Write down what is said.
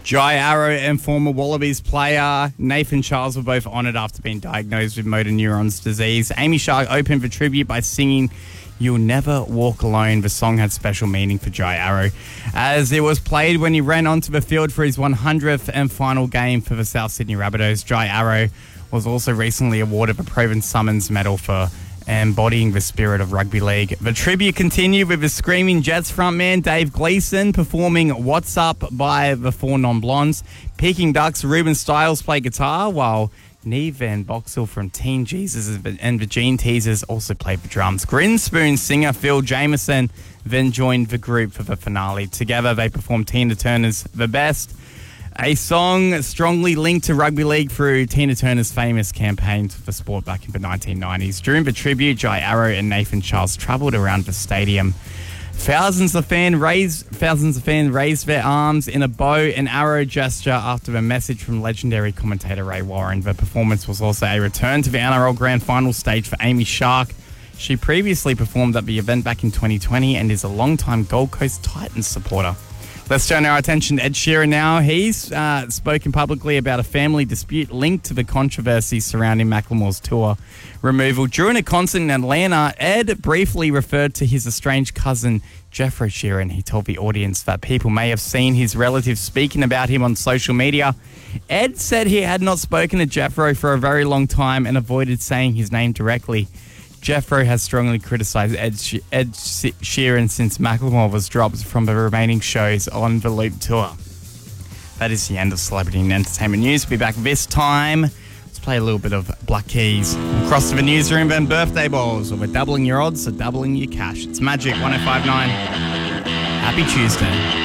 Jai Arrow and former Wallabies player Nathan Charles were both honoured after being diagnosed with motor neurons disease. Amy Shark opened the tribute by singing "You'll Never Walk Alone." The song had special meaning for Jai Arrow, as it was played when he ran onto the field for his 100th and final game for the South Sydney Rabbitohs. Jai Arrow was also recently awarded the Proven Summons Medal for embodying the spirit of rugby league. The tribute continued with the Screaming Jets frontman Dave Gleeson performing "What's Up" by the Four Non-Blondes. Peking Ducks Ruben Stiles played guitar, while Neve Van Boxel from Teen Jesus and the Gene Teasers also played the drums. Grinspoon singer Phil Jameson then joined the group for the finale. Together they performed Tina Turner's "The Best," a song strongly linked to rugby league through Tina Turner's famous campaign for the sport back in the 1990s. During the tribute, Jai Arrow and Nathan Charles travelled around the stadium. Thousands of fans raised their arms in a bow and arrow gesture after a message from legendary commentator Ray Warren. The performance was also a return to the NRL Grand Final stage for Amy Shark. She previously performed at the event back in 2020 and is a long-time Gold Coast Titans supporter. Let's turn our attention to Ed Sheeran now. He's spoken publicly about a family dispute linked to the controversy surrounding Macklemore's tour removal. During a concert in Atlanta, Ed briefly referred to his estranged cousin, Jeffrey Sheeran. He told the audience that people may have seen his relatives speaking about him on social media. Ed said he had not spoken to Jeffrey for a very long time and avoided saying his name directly. Jeffro has strongly criticised Ed Sheeran since Macklemore was dropped from the remaining shows on the Loop tour. That is the end of celebrity and entertainment news. We'll be back this time. Let's play a little bit of Black Keys. Across to the newsroom and birthday balls. We're doubling your odds, so doubling your cash. It's Magic 105.9. Happy Tuesday.